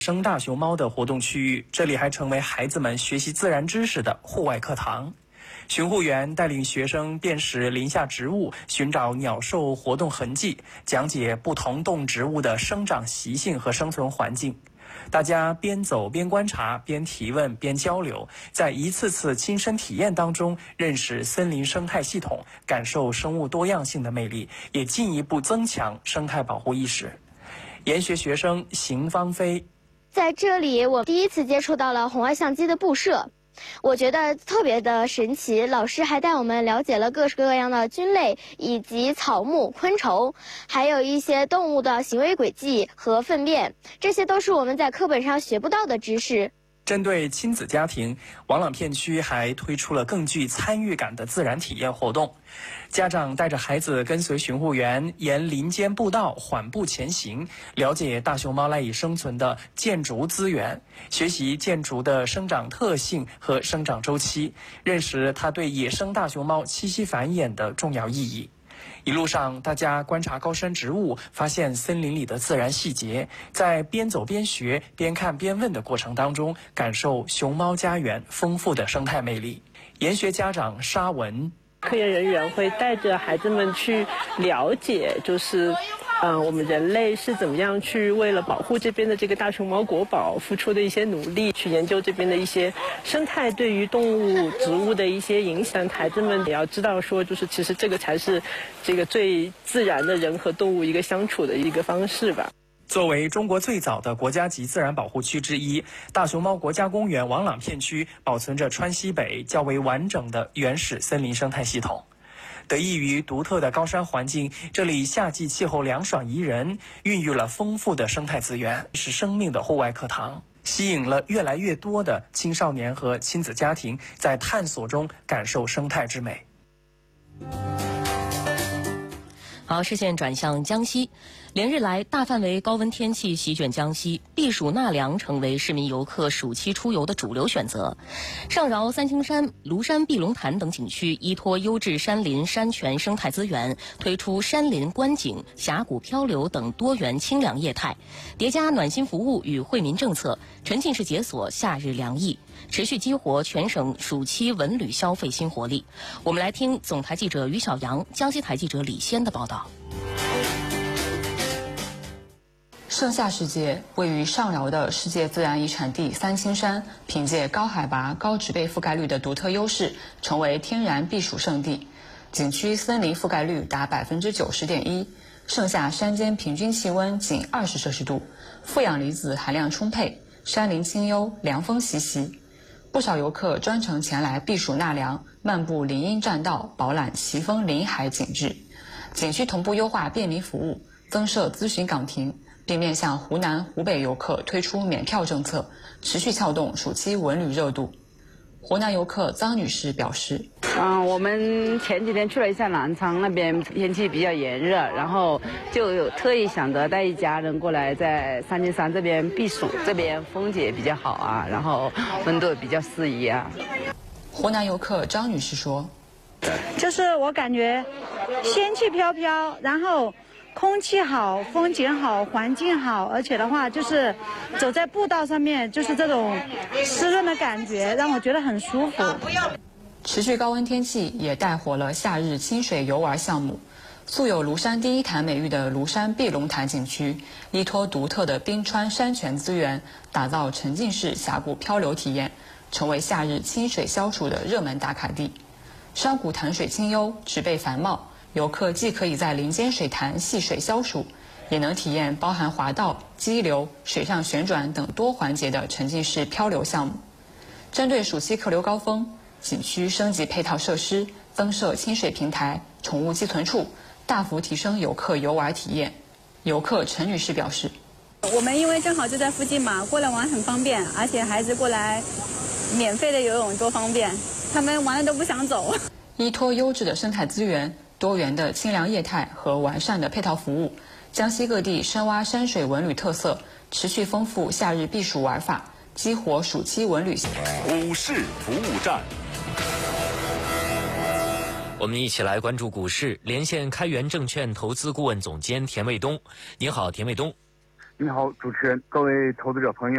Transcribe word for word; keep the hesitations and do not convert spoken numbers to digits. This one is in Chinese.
生大熊猫的活动区域，这里还成为孩子们学习自然知识的户外课堂。巡护员带领学生辨识林下植物，寻找鸟兽活动痕迹，讲解不同动植物的生长习性和生存环境。大家边走边观察，边提问边交流，在一次次亲身体验当中，认识森林生态系统，感受生物多样性的魅力，也进一步增强生态保护意识。研学学生邢芳菲， 在这里我第一次接触到了红外相机的布设，我觉得特别的神奇。老师还带我们了解了各式各样的菌类以及草木昆虫，还有一些动物的行为轨迹和粪便，这些都是我们在课本上学不到的知识。 针对亲子家庭，王朗片区还推出了更具参与感的自然体验活动。家长带着孩子跟随巡护员沿林间步道缓步前行，了解大熊猫赖以生存的建筑资源，学习建筑的生长特性和生长周期，认识它对野生大熊猫栖息繁衍的重要意义。一路上，大家观察高山植物，发现森林里的自然细节，在边走边学、边看边问的过程当中，感受熊猫家园丰富的生态魅力。研学家长沙文， 科研人员会带着孩子们去了解，就是嗯、呃，我们人类是怎么样去为了保护这边的这个大熊猫国宝付出的一些努力，去研究这边的一些生态对于动物、植物的一些影响。孩子们也要知道说，就是其实这个才是这个最自然的人和动物一个相处的一个方式吧。 作为中国最早的国家级自然保护区之一，大熊猫国家公园王朗片区保存着川西北较为完整的原始森林生态系统。得益于独特的高山环境，这里夏季气候凉爽宜人，孕育了丰富的生态资源，是生命的户外课堂，吸引了越来越多的青少年和亲子家庭在探索中感受生态之美。 好，视线转向江西。连日来，大范围高温天气席卷江西，避暑纳凉成为市民游客暑期出游的主流选择。上饶、三清山、庐山碧龙潭等景区依托优质山林、山泉生态资源，推出山林观景、峡谷漂流等多元清凉业态，叠加暖心服务与惠民政策，沉浸式解锁夏日凉意，持续激活全省暑期文旅消费新活力。我们来听总台记者于小阳、江西台记者李仙的报道。 盛夏时节，位于上饶的世界自然遗产地三清山，凭借高海拔、高植被覆盖率的独特优势，成为天然避暑胜地。景区森林覆盖率达百分之九十点一，盛夏山间平均气温仅二十摄氏度，负氧离子含量充沛，山林清幽，凉风习习。不少游客专程前来避暑纳凉，漫步林荫栈道，饱览奇峰林海景致。景区同步优化便民服务，增设咨询岗亭，并面向湖南、湖北游客推出免票政策，持续撬动暑期文旅热度。湖南游客张女士表示：“ 嗯，我们前几天去了一下南昌，那边天气比较炎热，然后就有特意想着带一家人过来，在三清山这边避暑，这边风景也比较好啊，然后温度也比较适宜啊。” 湖南游客张女士说：“ 就是我感觉仙气飘飘，然后空气好，风景好，环境好，而且的话就是走在步道上面，就是这种湿润的感觉，让我觉得很舒服。” 持续高温天气也带火了夏日清水游玩项目。素有庐山第一潭美誉的庐山碧龙潭景区，依托独特的冰川山泉资源，打造沉浸式峡谷漂流体验，成为夏日清水消暑的热门打卡地。山谷潭水清幽，植被繁茂，游客既可以在林间水潭戏水消暑，也能体验包含滑道、激流、水上旋转等多环节的沉浸式漂流项目。针对暑期客流高峰，景区升级配套设施，增设清水平台、宠物寄存处，大幅提升游客游玩体验。游客陈女士表示：“ 我们因为正好就在附近嘛，过来玩很方便，而且孩子过来免费的游泳多方便，他们玩了都不想走。” 依托优质的生态资源、多元的清凉业态和完善的配套服务，江西各地深挖山水文旅特色，持续丰富夏日避暑玩法，激活暑期文旅。 股市服务站，我们一起来关注股市，连线开源证券投资顾问总监田卫东。您好，田卫东。 你好，主持人，各位投资者朋友。